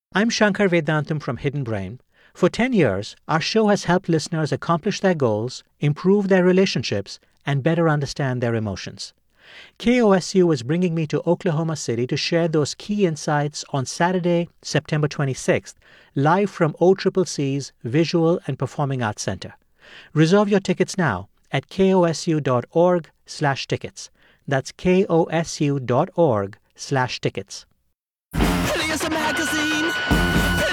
I'm Shankar Vedantam from Hidden Brain. For 10 years, our show has helped listeners accomplish their goals, improve their relationships, and better understand their emotions. KOSU is bringing me to Oklahoma City to share those key insights on Saturday, September 26th, live from OCCC's Visual and Performing Arts Center. Reserve your tickets now at kosu.org/tickets. That's kosu.org/tickets. Here's a magazine.